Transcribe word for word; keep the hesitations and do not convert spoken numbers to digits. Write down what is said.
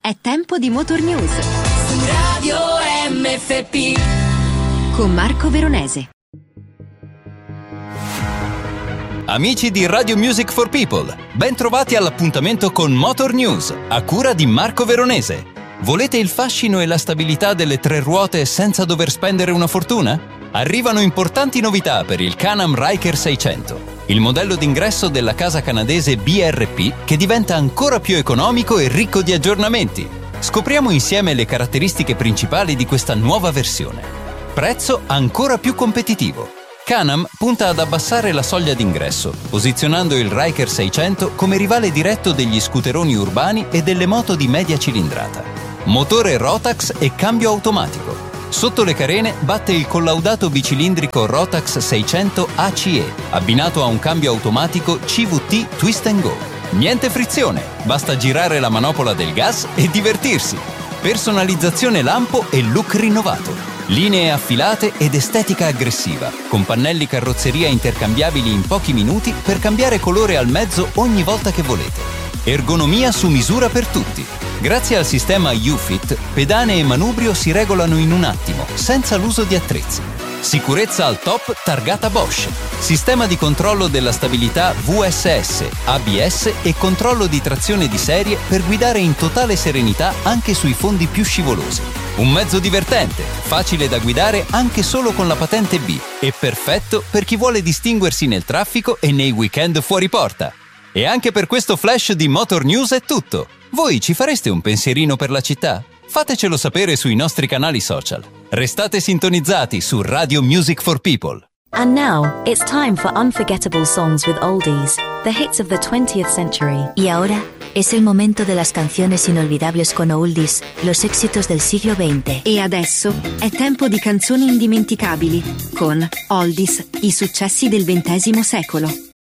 È tempo di Motor News. Su Radio M F P con Marco Veronese. Amici di Radio Music for People, ben trovati all'appuntamento con Motor News, a cura di Marco Veronese. Volete il fascino e la stabilità delle tre ruote senza dover spendere una fortuna? Arrivano importanti novità per il Can-Am Ryker seicento, il modello d'ingresso della casa canadese B R P che diventa ancora più economico e ricco di aggiornamenti. Scopriamo insieme le caratteristiche principali di questa nuova versione. Prezzo ancora più competitivo. Can-Am punta ad abbassare la soglia d'ingresso, posizionando il Ryker seicento come rivale diretto degli scooteroni urbani e delle moto di media cilindrata. Motore Rotax e cambio automatico. Sotto le carene batte il collaudato bicilindrico Rotax seicento A C E, abbinato a un cambio automatico C V T Twist and Go. Niente frizione, basta girare la manopola del gas e divertirsi. Personalizzazione lampo e look rinnovato. Linee affilate ed estetica aggressiva, con pannelli carrozzeria intercambiabili in pochi minuti per cambiare colore al mezzo ogni volta che volete. Ergonomia su misura per tutti. Grazie al sistema U-Fit, pedane e manubrio si regolano in un attimo, senza l'uso di attrezzi. Sicurezza al top targata Bosch. Sistema di controllo della stabilità V S S, A B S e controllo di trazione di serie per guidare in totale serenità anche sui fondi più scivolosi. Un mezzo divertente, facile da guidare anche solo con la patente B e perfetto per chi vuole distinguersi nel traffico e nei weekend fuori porta. E anche per questo flash di Motor News è tutto. Voi ci fareste un pensierino per la città? Fatecelo sapere sui nostri canali social. Restate sintonizzati su Radio Music for People. And now, it's time for Unforgettable Songs with Oldies, the hits of the twentieth century. Y ahora, es el momento de las canciones inolvidables con Oldies, los éxitos del siglo veinte. E adesso è tempo di canzoni indimenticabili con Oldies, i successi del ventesimo secolo.